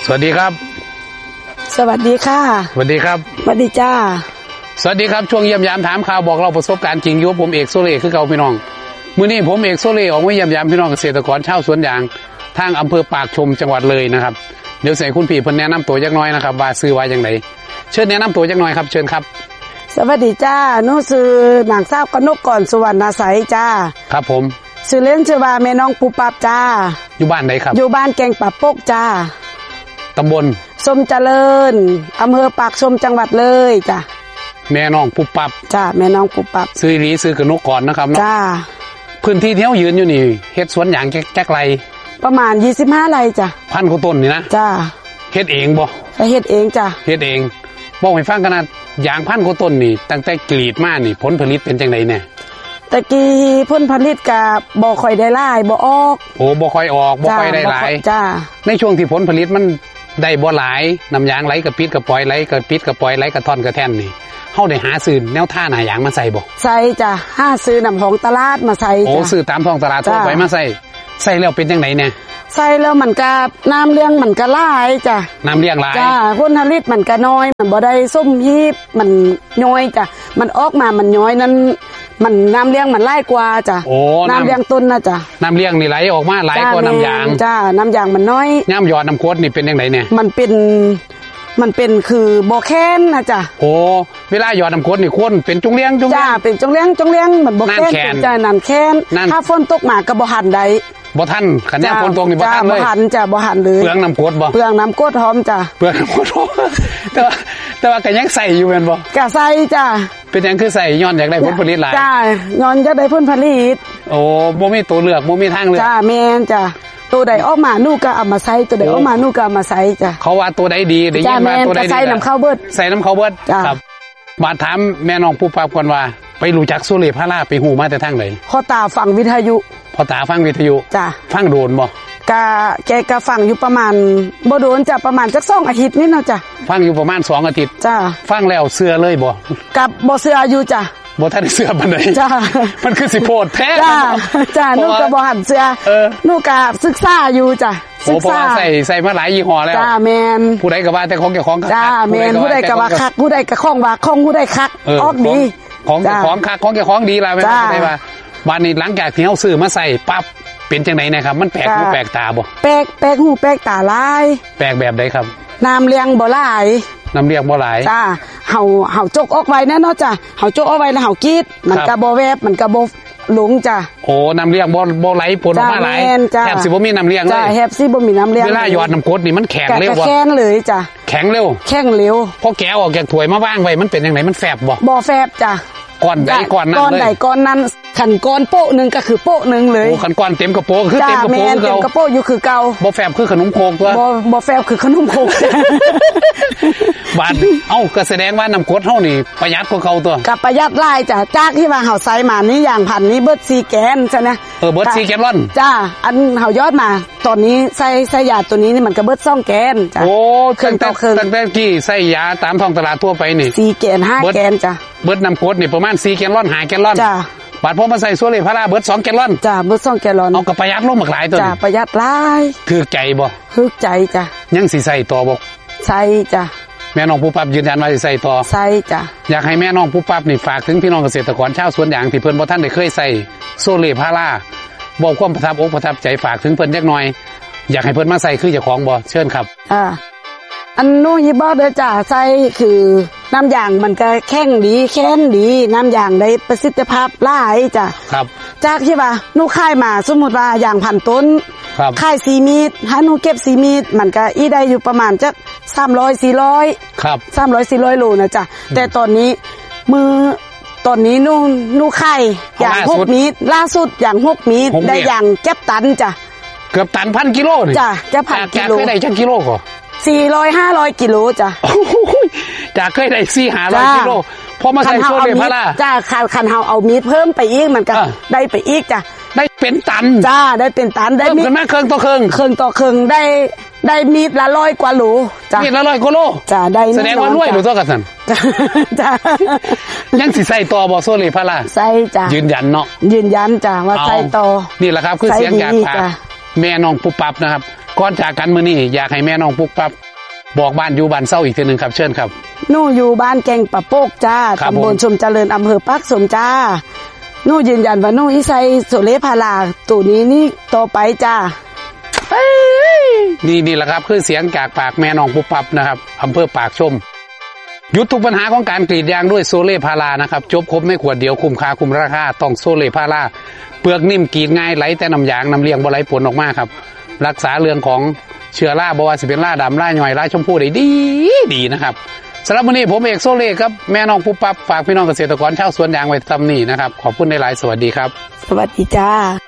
สวัสดีครับสวัสดีค่ะสวัสดีครับสวัสดีจ้าสวัสดีครับช่วงเยี่ยมยามถามข่าวบอกเราประสบการณ์จริงอยู่ผมเอกโซเล่คือเก่าพี่น้องมื้อนี้ผมเอกโซเล่ออกมาเยี่ยมยามพี่น้องเกษตรกรชาวสวนยางทางอำเภอปากชมจังหวัดเลยนะครับเดี๋ยวใส่คุณพี่เพิ่นแนะนำตัวจักหน่อยนะครับว่าซื้อไว้จังไดเชิญแนะนำตัวจักหน่อยครับเชิญครับสวัสดีจ้าหนูซื้อนางสาวกนกก่อนสุวรรณใสจ้าครับผมชื่อเล่นชื่อว่าแม่น้องปูปับจ้าอยู่บ้านไหนครับอยู่บ้านแกงปะปกจ้าตำบลสมเจริญอำเภอปากชมจังหวัดเลยจ้าแม่น้องปูปับจ้าแม่น้องปูปับซื้อลีซื้อกนกก่อนนะครับจ้าพื้นที่ที่เฮายืนอยู่นี่เฮ็ดสวนยางแก๊กไรประมาณ25ไร่จ้าพันกว่าต้นนี่นะจ้าเฮ็ดเองบ่เฮ็ดเองจ้าเฮ็ดเองบอกให้ฟังขนาดยางพันกว่าต้นนี่ตั้งแต่กรีดมานี่ผลผลิตเป็นจังไดเนี่ยตะกี้ผลผลิตก็บ่ค่อยได้หลายบ่ออกโอ้บ่ค่อยออกบ่ค่อยได้หลายจ้าในช่วงที่ผลผลิตมันได้บ่หลายน้ำยางไหลกระปิดกระปล่อยไหลกระปิดกระปล่อยไหลกระท่อนกระแท่นนี่เฮาได้หาซื้อแนวท่าหน้ายางมาใส่บ่ใส่จ้ะหาซื้อน้ำของตลาดมาใส่จ้ะโอ้ซื้อตามท้องตลาดทั่วไปมาใส่แล้วเป็นจังไดเนี่ยใส่แล้วมันก็น้ำเลี้ยงมันก็หลายจ้ะน้ำเลี้ยงหลายจ้ะผลผลิตมันก็น้อยมันบ่ได้ส้มฮีบมันน้อยจ้ะมันออกมามันน้อยนั้นมันน้ำเลี้ยงมันหลายกว่าจ้ะโอ้น้ำเลี้ยงต้นนะจ้ะน้ำเลี้ยงนี่ไหลออกมาหลายกว่าน้ำยางจ้ะน้ำยางมันน้อยย่ำยอดน้ำโคตรนี่เป็นจังไดเนี่ยมันเป็นคือบ่แค้นนะจ้ะโอ้เวลาหยอดน้ำโคตรนี่คนเป็นจุงเลี้ยงจ้ะเป็นจุงเลี้ยงมันบ่แค้นจ้ะนั่นแค้นถ้าฝนตกมาก็บ่หันได้บ่ทันขันยามฝนตกนี่บ่ทันเลยบ่หันจ้ะบ่หันเลยเปลืองน้ำโคตรบ่เปลืองน้ำโคตรหอมจ้ะเปลืองน้ำโคตรแต่ว่าก็ยังใส่อยู่แม่นบ่ก็ใส่จ้ะเป็นหยังคือใส่ย้อนอยากได้ผลผลิตหลายจ้ะย้อนอยากได้ผลผลิตโอ้บ่มีตัวเลือกบ่มีทางเลือกจ้ะแม่นจ้ะตัวใดออกมาหนูก็เอามาใส่ตัวใดออกมาหนูก็เอามาใส่จ้ะเขาว่าตัวใดดีได้ยินว่าตัวใดดีใส่น้ำข้าวเบิดใส่น้ำข้าวเบิดครับบาดถามแม่น้องปูปับก่อนว่าไปรู้จักโซเล่พาราไปฮู้มาแต่ทางไหนพ่อตาฟังวิทยุพ่อตาฟังวิทยุจ้ะฟังโดนบ่แกก็ฟังอยู่ประมาณบ่โดนจ้ะประมาณจัก2อาทิตย์นี่เนาะจ้ะฟังอยู่ประมาณ2อาทิตย์จ้ะฟังแล้วเชื่อเลยบ่กับบ่เชื่ออยู่จ้ะบ่ทันได้เชื่อปานใดจ้ะมันคือสิโพดแท้จ้ะหนูก็บ่หันเชื่อหนูก็ศึกษาอยู่จ้ะโอ้เพราะว่าใส่มาหลายยี่ห้อแล้วจ้าแม่นผู้ใดก็ว่าแต่ของเจ้าของจ้าแม่นผู้ใดก็ว่าคักผู้ใดก็ของว่าของผู้ใดคักออกดีของเจ้าของคักของเจ้าของดีล่ะแม่นได้ว่าบ้านนี้หลังจากที่เฮาซื้อมาใส่ปั๊บเป็นจังได๋นะครับมันแปลกหูแปลกตาบ่แปลกหูแปลกตาหลายแปลกแบบใดครับน้ำเลี้ยงบ่หลายน้ำเลี้ยงบ่หลายจ้าเฮาจกออกไว้แน่เนาะจ้ะเฮาจกเอาไว้แล้วเฮากรีดมันก็บ่แวบมันก็บ่หลงจ้ะโอ้น้ำเลี้ยงบ่ไหลปนออกมาหลายแทบสิบ่มีน้ำเลี้ยงเลยจ้าแทบสิบ่มีน้ำเลี้ยงเวลาหยอดน้ำกรดนี่มันแข็งเร็วบ่แข็งเลยจ้ะแข็งเร็วพอแกะออกจากถ้วยมาวางไว้มันเป็นจังไดมันแฟบบ่แฟบจ้ะก้อนใดก้อนนั้นเลยก้อนใดก้อนนั้นขันก้อนโป๊ะนึงก็คือโป๊ะนึงเลยโอ้ขันก้อนเต็มกระโปงคือเต็มกระโปงเต็มกระโปงอยู่คือเก่าบ่แฟบคือขนมโคกตัวบ่แฟบคือขนมโคกบาดเอ้าก็แสดงว่าน้ำกรดเฮานี่ประหยัดกว่าเก่าตัวกับประหยัดหลายจ้ะจากที่ว่าเฮาใส่มานี่อย่างพันนี้เบิด4แกนใช่นะเบิด4แกนลอนจ้าอันเฮายอดมาตอนนี้ใส่ยาตัวนี้นี่มันก็เบิด2แกนจ้ะโอ้ตั้งแต่กี้ใส่ยาตามท้องตลาดทั่วไปนี่ 4แกน5แกนจ้ะเบิดน้ำกรดนี่ประมาณ4แกนลอน5แกนลอนจ้ะบาดพอมาใส่โซเล่พาราเบิด2แกลลอนจ้ะเบิด2แกลลอนเอาก็ประหยัดลงมากหลายตัวจ้ะประหยัดหลายถูกใจบ่ถูกใจจ้ะยังสิใส่ต่อบ่ใส่จ้ะแม่น้องผู้ปั๊บยืนยันว่าสิใส่ต่อใส่จ้ะอยากให้แม่น้องผู้ปั๊บนี่ฝากถึงพี่น้องเกษตรกรชาวสวนยางที่เพิ่นบ่ทันได้เคยใส่โซเล่พาราบอกความประทับอกประทับใจฝากถึงเพิ่นจักหน่อยอยากให้เพิ่นมาใส่คือเจ้าของบ่เชิญครับอันนู้นยี่บอกเด้อจ้ะใส่คือน้ำยางมันก็แข็งดีแข็งดีน้ำยางได้ประสิทธิภาพหลายจ้ะครับจากที่ว่าหนูค่ายมาสมมุติว่าอย่างพันต้นค่าย4มีดถ้าหนูเก็บ4มีดมันก็อีได้อยู่ประมาณจัก300 400 ครับ 300 400โลนะจ้ะแต่ตอนนี้หนูค่ายอย่าง6มีดล่าสุดอย่าง6มีดได้อย่างเก็บตันจ้ะเกือบตัน1,000 กิโลนี่จ้ะจะพันกิโลเคยได้จักกิโลก่อ 400-500 กิโลจ้ะจากเคยได้400-500 กิโลพอมาใส่โซเล่พาราจ้าคันเฮาเอามีดเพิ่มไปอีกมันก็ได้ไปอีกจ้ะได้เป็นตันจ้าได้เป็นตันได้มีดขึ้นมาเครื่องต่อเครื่องได้มีดละ100 กว่าโลจ้ะมีดละ100 กว่าโลจ้าได้แสดงว่ารวยหรือตัวกันซั่นจ้ายังสิใส่ต่อบ่โซเล่พาราใส่จ้ะยืนยันเนาะยืนยันจ้ะว่าใส่ต่อนี่แหละครับคือเสียงจากปากแม่น้องปุ๊บปั๊บนะครับก่อนจากกันมื้อนี้อยากให้แม่น้องปุ๊กปั๊บบอกบ้านอยู่บ้านเศร้าอีกทีหนึ่งครับเชิญครับหนูอยู่บ้านแกงปะโปกจ้าตำบลชมเจริญอำเภอปากชมจ้าหนูยืนยันว่าหนูอีไซโซเลพาราตัวนี้นี่ต่อไปจ้านี่แหละครับคือเสียงจากปากแม่น้องปุ๊บปั๊บนะครับอำเภอปากชมหยุดทุกปัญหาของการกรีดยางด้วยโซเล่พารานะครับจบครบไม่ขวดเดียวคุ้มค่าคุ้มราคาต้องโซเล่พาราเปลือกนิ่มกรีดง่ายไหลแต่น้ำยางน้ำเลี้ยงบ่ไหลผลออกมาครับรักษาเรื่องของเชื้อราบ่ว่าสิเป็นราดำราหน่อยราชมพูได้ดีนะครับสำหรับวันนี้ผมเอกโซเล่ครับแม่น้องปุ๊บปั๊บฝากพี่น้องเกษตรกรชาวสวนยางไว้ทำนี่นะครับขอบคุณในหลายสวัสดีครับสวัสดีจ้า